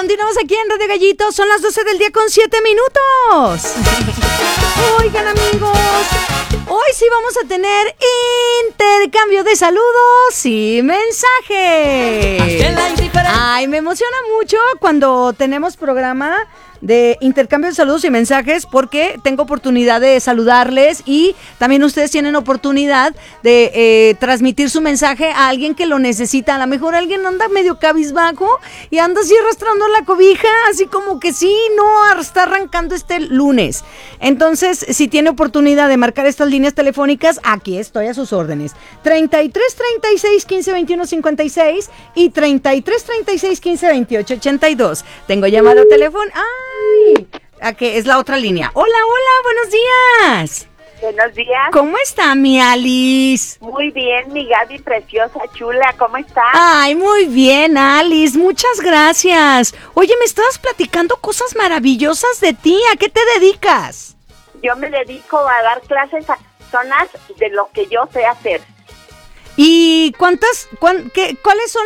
Continuamos aquí en Radio Gallito, son las 12 del día con 7 minutos. Oigan, amigos, hoy sí vamos a tener intercambio de saludos y mensajes. Ay, me emociona mucho cuando tenemos programa de intercambio de saludos y mensajes, porque tengo oportunidad de saludarles y también ustedes tienen oportunidad de transmitir su mensaje a alguien que lo necesita. A lo mejor alguien anda medio cabizbajo y anda así arrastrando la cobija, así como que sí, no está arrancando este lunes. Entonces, si tiene oportunidad de marcar estas líneas telefónicas, aquí estoy a sus órdenes. 33 36 15 21 56 y 33 36 15 28 82. Tengo llamada teléfono. ¡Ay! ¿A qué? Es la otra línea. Hola, buenos días. Buenos días. ¿Cómo está mi Alice? Muy bien, mi Gaby preciosa, chula, ¿cómo está? Ay, muy bien, Alice, muchas gracias. Oye, me estabas platicando cosas maravillosas de ti. ¿A qué te dedicas? Yo me dedico a dar clases a personas de lo que yo sé hacer. ¿Y cuáles son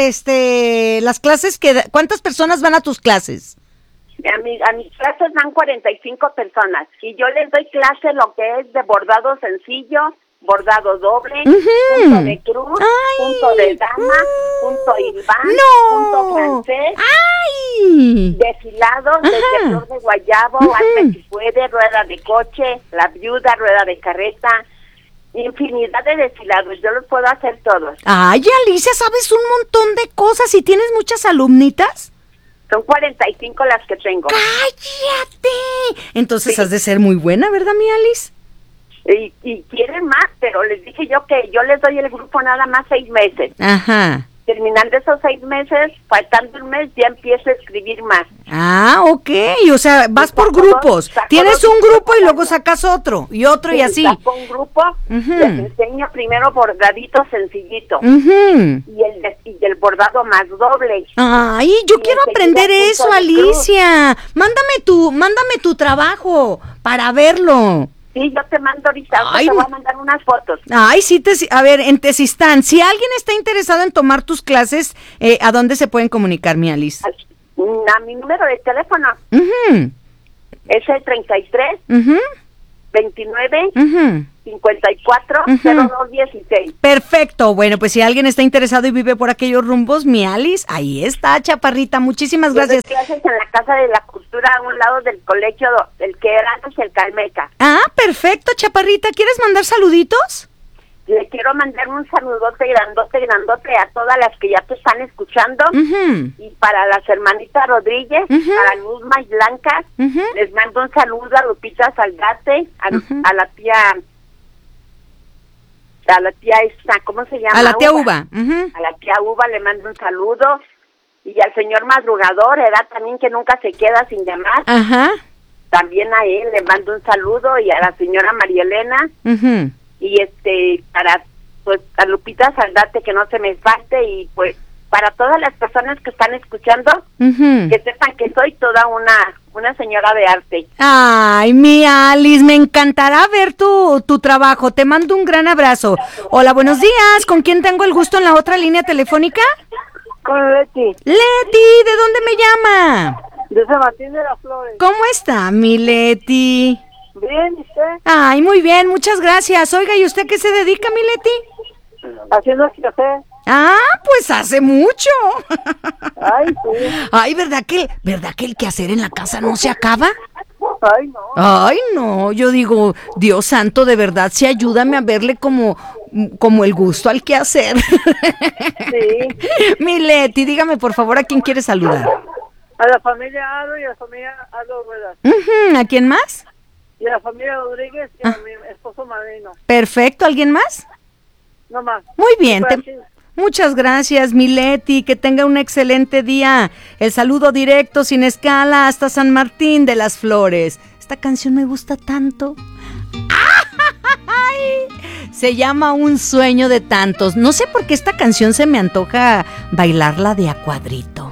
las clases cuántas personas van a tus clases? A mis clases van 45 personas y yo les doy clase lo que es de bordado sencillo, bordado doble, punto de cruz, punto de dama, punto hilván, punto francés, desfilado, desde flor de guayabo, hazme si puede, rueda de coche, la viuda, rueda de carreta, infinidad de desfilados, yo los puedo hacer todos. Ay, Alicia, sabes un montón de cosas y tienes muchas alumnitas. Son 45 las que tengo. ¡Cállate! Entonces has de ser muy buena, ¿verdad, mi Alice? Y quieren más, pero les dije yo que yo les doy el grupo nada más 6 meses. Ajá. Terminando esos 6 meses, faltando un mes, ya empiezo a escribir más. Ah, ok. O sea, vas por grupos. Tienes un grupo y luego sacas otro, y otro, sí, y así. Saco un grupo, les enseño primero bordadito sencillito. Y el bordado más doble. Ay, yo quiero aprender eso, Alicia. Mándame tu trabajo para verlo. Sí, yo te mando ahorita, te voy a mandar unas fotos. Ay, sí, a ver, en Tezistán, si alguien está interesado en tomar tus clases, ¿a dónde se pueden comunicar, mi Alice? A mi número de teléfono. Es el 33 29 54 02 16. Perfecto, bueno, pues si alguien está interesado y vive por aquellos rumbos, mi Alice, ahí está, chaparrita, muchísimas gracias. Yo doy clases en la Casa de la Cultura a un lado del colegio, el que era antes el Calmeca. Ah, perfecto, chaparrita, ¿quieres mandar saluditos? Le quiero mandar un saludote grandote a todas las que ya te están escuchando. Y para las hermanitas Rodríguez, para Luzma y Blanca, les mando un saludo a Lupita Saldate, a la tía esta, ¿cómo se llama? A la tía Uva. A la tía Uva le mando un saludo. Y al señor madrugador, también que nunca se queda sin llamar. También a él le mando un saludo, y a la señora María Elena. Y para pues a Lupita Saldate, que no se me falte, y pues para todas las personas que están escuchando, que sepan que soy toda una señora de arte. Ay, mi Alice, me encantará ver tu trabajo. Te mando un gran abrazo. Hola, buenos días. ¿Con quién tengo el gusto en la otra línea telefónica? Con Leti. Leti, ¿de dónde me llama? De San Martín de las Flores. ¿Cómo está, mi Leti? Bien, ¿y usted? Ay, muy bien, muchas gracias. Oiga, ¿y usted qué se dedica, mi Leti? Haciendo café. Ah, pues hace mucho. Ay, sí. Ay, ¿verdad que el quehacer en la casa no se acaba? Ay, no. Ay, no, yo digo, Dios santo, de verdad, sí, ayúdame a verle como el gusto al quehacer. Sí. Mi Leti, dígame por favor, ¿a quién quiere saludar? A la familia Aro y a la familia Aro Ruedas. ¿A quién más? Y a la familia Rodríguez y a mi esposo Marino. Perfecto, ¿alguien más? No más. Muy bien, muchas gracias, mi Leti, que tenga un excelente día. El saludo directo, sin escala, hasta San Martín de las Flores. Esta canción me gusta tanto. ¡Ay! Se llama Un sueño de tantos. No sé por qué esta canción se me antoja bailarla de a cuadrito.